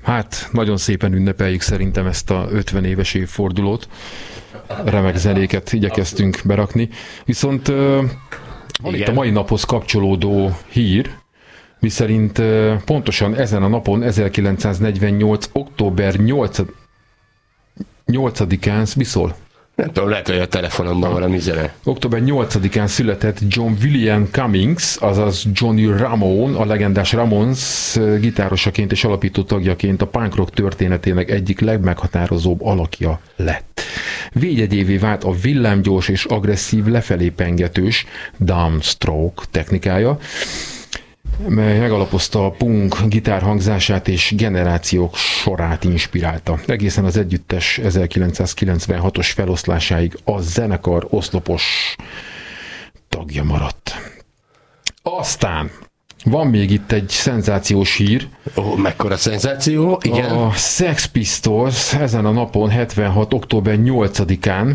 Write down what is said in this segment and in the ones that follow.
Hát, nagyon szépen ünnepeljük szerintem ezt a 50 éves évfordulót. Remek zenéket igyekeztünk berakni. Viszont van itt a mai naphoz kapcsolódó hír, miszerint pontosan ezen a napon, 1948. október 8-án, mi szól? Nem tudom, lehet, hogy a telefonomban valami zene. Október 8-án született John William Cummings, azaz Johnny Ramone, a legendás Ramones gitárosaként és alapító tagjaként a punk rock történetének egyik legmeghatározóbb alakja lett. Védjegyévé vált a villámgyors és agresszív lefelé pengetős downstroke technikája, mely megalapozta a punk gitár hangzását és generációk sorát inspirálta. Egészen az együttes 1996-os feloszlásáig a zenekar oszlopos tagja maradt. Aztán van még itt egy szenzációs hír. Mekkora szenzáció, igen. A Sex Pistols ezen a napon, 76. október 8-án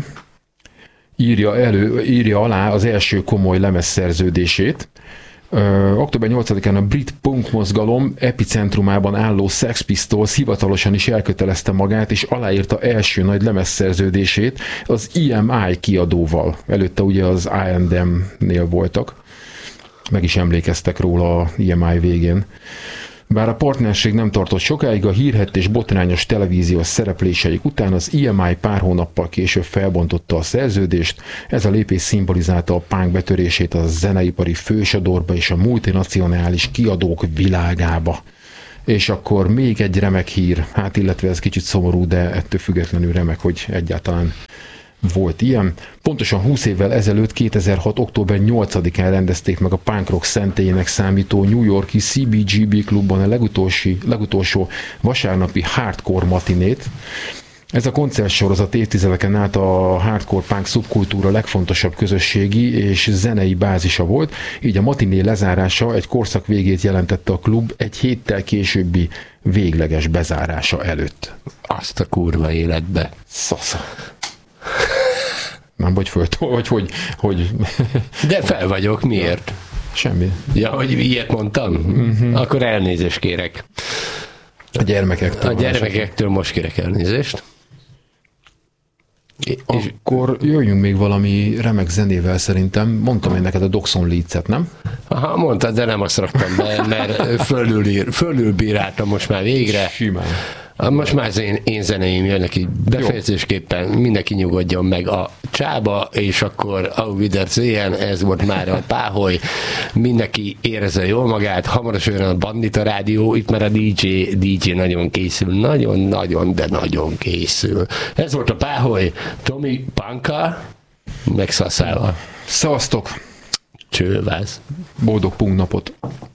írja alá az első komoly lemezszerződését. Október 8-án a brit punk mozgalom epicentrumában álló Sex Pistols hivatalosan is elkötelezte magát, és aláírta első nagy lemezszerződését az EMI kiadóval. Előtte ugye az I&M-nél voltak. Meg is emlékeztek róla a EMI végén. Bár a partnerség nem tartott sokáig, a hírhedt és botrányos televíziós szerepléseik után az EMI pár hónappal később felbontotta a szerződést. Ez a lépés szimbolizálta a punk betörését a zeneipari fősodorba és a multinacionális kiadók világába. És akkor még egy remek hír, hát illetve ez kicsit szomorú, de ettől függetlenül remek, hogy egyáltalán volt ilyen. Pontosan 20 évvel ezelőtt, 2006. október 8-án rendezték meg a punk rock szentélyének számító New York-i CBGB klubban a legutolsó vasárnapi hardcore matinét. Ez a koncertsorozat évtizedeken át a hardcore punk szubkultúra legfontosabb közösségi és zenei bázisa volt, így a matiné lezárása egy korszak végét jelentette a klub egy héttel későbbi végleges bezárása előtt. Azt a kurva életbe. Szasza. Nem vagy föl, hogy... De fel vagyok, miért? Semmi. Ja, hogy ilyet mondtam? Uh-huh. Akkor elnézést kérek. A gyermekektől most kérek elnézést. Akkor jöjjünk még valami remek zenével szerintem. Mondtam én neked a Doxon Leeds-et, nem? Aha, mondtad, de nem azt raktam be, mert fölülbíráltam most már végre. Simán. Most már az én zeneim jönnek így befejezésképpen, mindenki nyugodjon meg a csába, és akkor Au Wiedersehen, ez volt már a páholy, mindenki érezze jól magát, hamarosan jön a Bandita Rádió, itt már a DJ nagyon készül, nagyon, de nagyon készül. Ez volt a páholy, Tomi Panka, meg Szaszával. Szavaztok! Csővász. Boldog punk napot!